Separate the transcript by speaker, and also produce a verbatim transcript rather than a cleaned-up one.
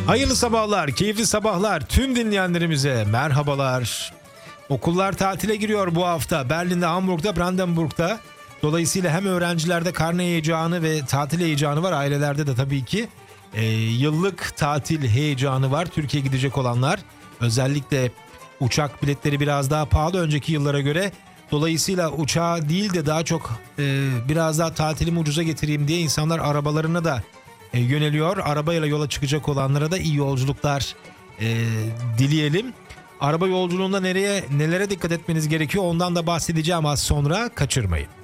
Speaker 1: Hayırlı sabahlar, keyifli sabahlar tüm dinleyenlerimize merhabalar. Okullar tatile giriyor bu hafta. Berlin'de, Hamburg'da, Brandenburg'da. Dolayısıyla hem öğrencilerde karne heyecanı ve tatil heyecanı var. Ailelerde de tabii ki e, yıllık tatil heyecanı var. Türkiye'ye gidecek olanlar. Özellikle uçak biletleri biraz daha pahalı önceki yıllara göre. Dolayısıyla uçağa değil de daha çok e, biraz daha tatilimi ucuza getireyim diye insanlar arabalarına da e, yöneliyor. Arabayla yola çıkacak olanlara da iyi yolculuklar e, dileyelim. Araba yolculuğunda nereye nelere dikkat etmeniz gerekiyor ondan da bahsedeceğim az sonra, kaçırmayın.